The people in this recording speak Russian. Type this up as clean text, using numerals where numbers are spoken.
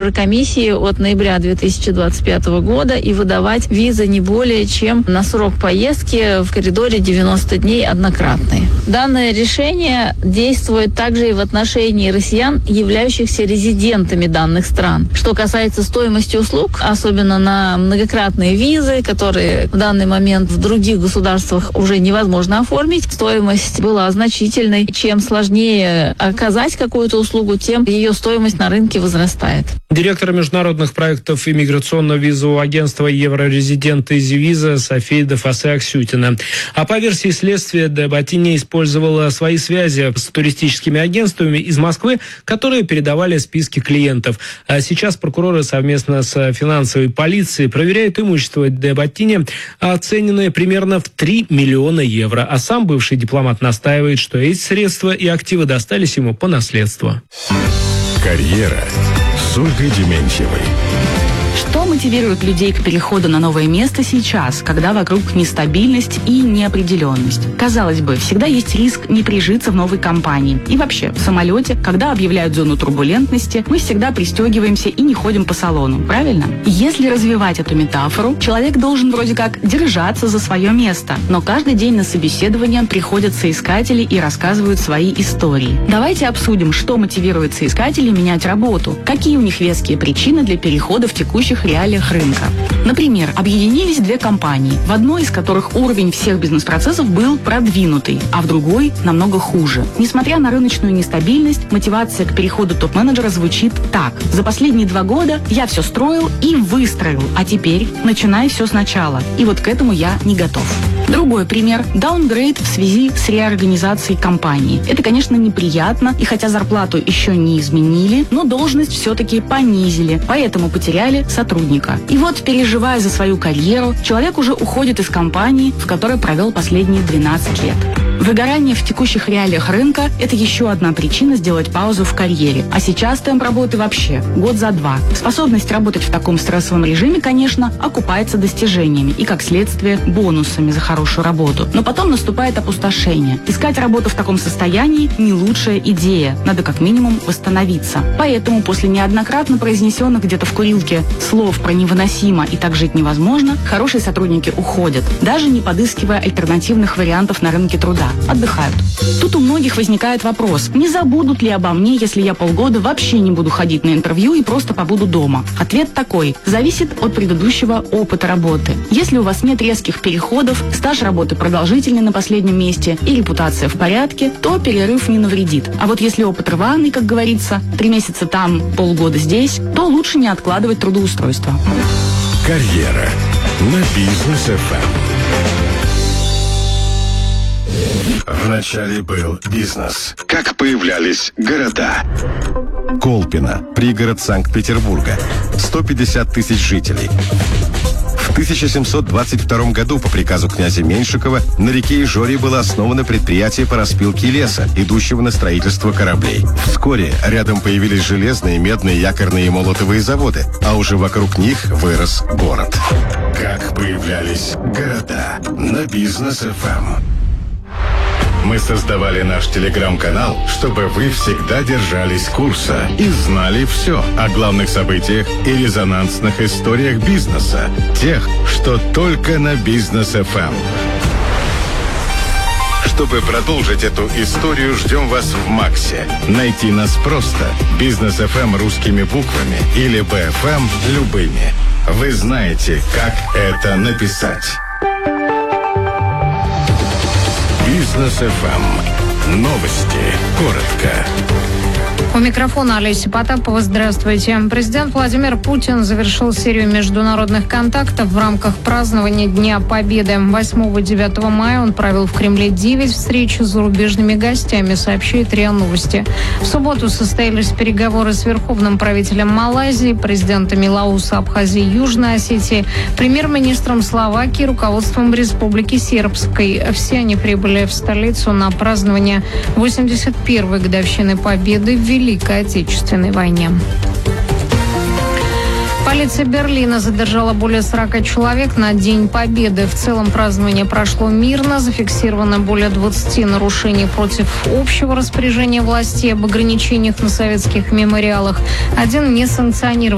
Еврокомиссии от ноября 2025 года и выдавать визы не более чем на срок поездки в коридоре 90 дней однократные. Данное решение действует также и в отношении россиян, являющихся резидентами данных стран. Что касается стоимости услуг, особенно на многократные визы, которые в данный момент в других государствах уже невозможно оформить, стоимость была значительной. Чем сложнее оказать какую-то услугу, тем ее стоимость на рынке возрастает. Директор международных проектов иммиграционного визового агентства «Еврорезидент Изивиза» София де Фассе Аксютина. А по версии следствия, де Боттини использовала свои связи с туристическими агентствами из Москвы, которые передавали списки клиентов. А сейчас прокуроры совместно с финансовой полицией проверяют имущество де Боттини, оцененное примерно в 3 миллиона евро. А сам бывший дипломат настаивает, что эти средства и активы достались ему по наследству. Карьера с Ольгой Дементьевой. Что мотивирует людей к переходу на новое место сейчас, когда вокруг нестабильность и неопределенность? Казалось бы, всегда есть риск не прижиться в новой компании. И вообще, в самолете, когда объявляют зону турбулентности, мы всегда пристегиваемся и не ходим по салону, правильно? Если развивать эту метафору, человек должен вроде как держаться за свое место. Но каждый день на сообщение приходят соискатели и рассказывают свои истории. Давайте обсудим, что мотивирует соискателей менять работу, какие у них веские причины для перехода в текущих реалиях рынка. Например, объединились две компании, в одной из которых уровень всех бизнес-процессов был продвинутый, а в другой намного хуже. Несмотря на рыночную нестабильность, мотивация к переходу топ-менеджера звучит так. За последние 2 года я все строил и выстроил, а теперь начинай все сначала. И вот к этому я не готов. Другой пример – даунгрейд в связи с реорганизацией компании. Это, конечно, неприятно, и хотя зарплату еще не изменили, но должность все-таки понизили, поэтому потеряли сотрудника. И вот, переживая за свою карьеру, человек уже уходит из компании, в которой провел последние 12 лет. Выгорание в текущих реалиях рынка – это еще одна причина сделать паузу в карьере. А сейчас темп работы вообще год за 2. Способность работать в таком стрессовом режиме, конечно, окупается достижениями и, как следствие, бонусами за хорошую работу. Но потом наступает опустошение. Искать работу в таком состоянии – не лучшая идея. Надо как минимум восстановиться. Поэтому после неоднократно произнесенных где-то в курилке слов про невыносимо и так жить невозможно, хорошие сотрудники уходят, даже не подыскивая альтернативных вариантов на рынке труда. Отдыхают. Тут у многих возникает вопрос, не забудут ли обо мне, если я полгода вообще не буду ходить на интервью и просто побуду дома? Ответ такой: зависит от предыдущего опыта работы. Если у вас нет резких переходов, стаж работы продолжительный на последнем месте и репутация в порядке, то перерыв не навредит. А вот если опыт рваный, как говорится, 3 месяца там, полгода здесь, то лучше не откладывать трудоустройство. Карьера на Бизнес ФМ. Вначале был бизнес. Как появлялись города. Колпино, пригород Санкт-Петербурга. 150 тысяч жителей. В 1722 году по приказу князя Меньшикова на реке Ижоре было основано предприятие по распилке леса, идущего на строительство кораблей. Вскоре рядом появились железные, медные, якорные и молотовые заводы, а уже вокруг них вырос город. Как появлялись города на Бизнес ФМ. Мы создавали наш телеграм-канал, чтобы вы всегда держались курса и знали все о главных событиях и резонансных историях бизнеса, тех, что только на Бизнес ФМ. Чтобы продолжить эту историю, ждем вас в Максе. Найти нас просто. Бизнес ФМ русскими буквами или БФМ любыми. Вы знаете, как это написать. Бизнес ФМ. Новости. Коротко. У микрофона Олеся Потапова. Здравствуйте. Президент Владимир Путин завершил серию международных контактов в рамках празднования Дня Победы. 8-9 мая он провел в Кремле 9 встреч с зарубежными гостями, сообщает РИА Новости. В субботу состоялись переговоры с верховным правителем Малайзии, президентами Лаоса, Абхазии, Южной Осетии, премьер-министром Словакии, руководством Республики Сербской. Все они прибыли в столицу на празднование 81-й годовщины Победы в Великой Отечественной войне. Полиция Берлина задержала более 40 человек на День Победы. В целом празднование прошло мирно. Зафиксировано более 20 нарушений против общего распоряжения властей об ограничениях на советских мемориалах. Один несанкционированный